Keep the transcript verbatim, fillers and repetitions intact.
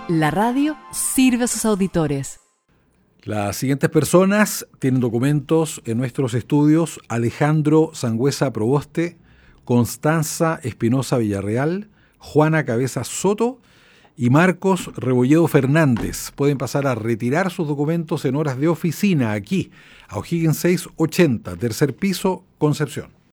La radio sirve a sus auditores. Las siguientes personas tienen documentos en nuestros estudios: Alejandro Sangüesa Proboste, Constanza Espinosa Villarreal, Juana Cabeza Soto y Marcos Rebolledo Fernández. Pueden pasar a retirar sus documentos en horas de oficina aquí, a O'Higgins seiscientos ochenta, tercer piso, Concepción.